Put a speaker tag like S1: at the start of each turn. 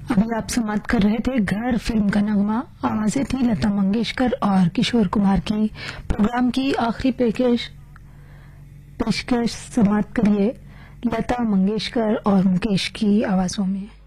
S1: अभी आप समाप्त कर रहे थे घर फिल्म का नगमा। आवाजें थी लता मंगेशकर और किशोर कुमार की। प्रोग्राम की आखिरी पेशकश समाप्त करिए लता मंगेशकर और मुकेश की आवाजों में।